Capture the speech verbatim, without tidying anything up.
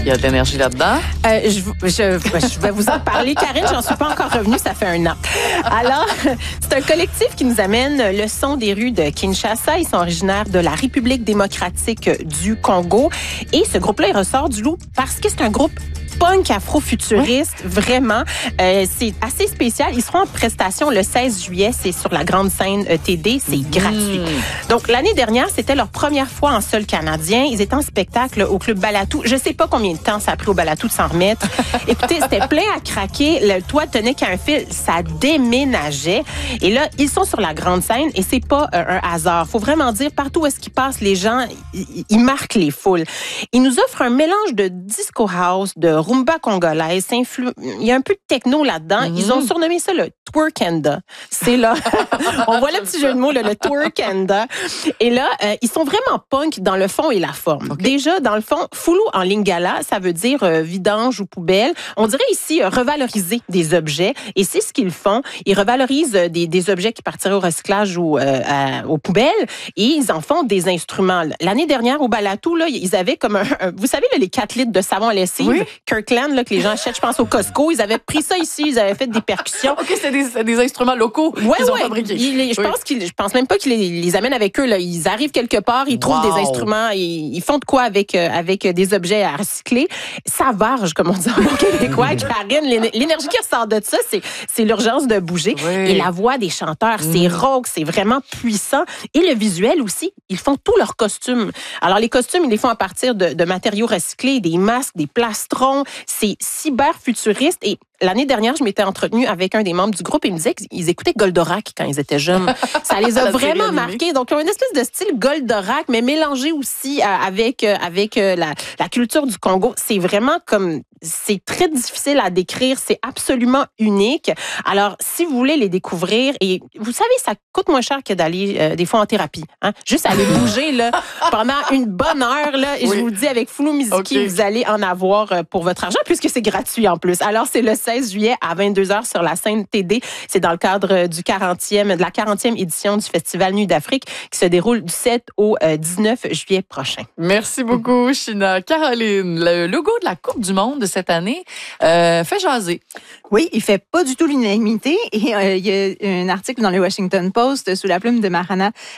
Il y a de l'énergie là-dedans? Euh, je, je, je vais vous en parler. Karine, j'en suis pas encore revenue, ça fait un an. Alors, c'est un collectif qui nous amène le son des rues de Kinshasa. Ils sont originaires de la République démocratique du Congo. Et ce groupe-là, il ressort du lot parce que c'est un groupe punk afro-futuriste, ouais. Vraiment. Euh, c'est assez spécial. Ils seront en prestation le seize juillet. C'est sur la grande scène T D. C'est mmh. gratuit. Donc, l'année dernière, c'était leur première fois en sol canadien. Ils étaient en spectacle au Club Balatou. Je sais pas combien de temps ça a pris au Balatou de s'en remettre. Écoutez, c'était plein à craquer. Le toit tenait qu'un fil. Ça déménageait. Et là, ils sont sur la grande scène et c'est pas euh, un hasard. Faut vraiment dire, partout où est-ce qu'ils passent, les gens, ils, ils marquent les foules. Ils nous offrent un mélange de disco house, de rumba congolaise. Influ... Il y a un peu de techno là-dedans. Mm-hmm. Ils ont surnommé ça le twerkanda. C'est là. On voit le petit jeu de mots, là, le twerkanda. Et là, euh, ils sont vraiment punk dans le fond et la forme. Okay. Déjà, dans le fond, fulu en lingala, ça veut dire euh, vidange ou poubelle. On dirait ici euh, revaloriser des objets. Et c'est ce qu'ils font. Ils revalorisent euh, des, des objets qui partiraient au recyclage ou euh, à, aux poubelles et ils en font des instruments. L'année dernière, au Balatou, là, ils avaient comme un... un vous savez, là, les quatre litres de savon à lessive, oui. Kirkland, là, que les gens achètent, je pense, au Costco. Ils avaient pris ça ici, ils avaient fait des percussions. OK, c'est des, des instruments locaux ouais, qu'ils ont ouais. fabriqués. Ils, je, oui. pense qu'ils, je pense même pas qu'ils les, les amènent avec eux. Là. Ils arrivent quelque part, ils trouvent wow. des instruments, ils, ils font de quoi avec, euh, avec des objets à recycler. Ça varge, comme on dit en bon québécois. Karine, l'énergie qui ressort de ça, c'est, c'est l'urgence de bouger. Oui. Et la voix des chanteurs, mm. c'est rauque, c'est vraiment puissant. Et le visuel aussi, ils font tous leurs costumes. Alors, les costumes, ils les font à partir de, de matériaux recyclés, des masques, des plastrons. C'est cyber futuriste. Et l'année dernière, je m'étais entretenue avec un des membres du groupe et il me disait qu'ils écoutaient Goldorak quand ils étaient jeunes. Ça les a vraiment marqués. Donc, ils ont une espèce de style Goldorak, mais mélangé aussi avec, avec la, la culture du Congo. C'est vraiment comme... C'est très difficile à décrire. C'est absolument unique. Alors, si vous voulez les découvrir, et vous savez, ça coûte moins cher que d'aller euh, des fois en thérapie. Hein? Juste aller bouger là, pendant une bonne heure. Là, et oui. Je vous le dis, avec Fulu Miziki, okay. Vous allez en avoir pour votre argent, puisque c'est gratuit en plus. Alors, c'est le seize juillet à vingt-deux heures sur la scène T D. C'est dans le cadre du quarantième, de la quarantième édition du Festival Nuit d'Afrique qui se déroule du sept au dix-neuf juillet prochain. Merci beaucoup, China. Caroline, le logo de la Coupe du Monde cette année euh, fait jaser. Oui, il fait pas du tout l'unanimité. Et euh, il y a un article dans le Washington Post sous la plume de Marana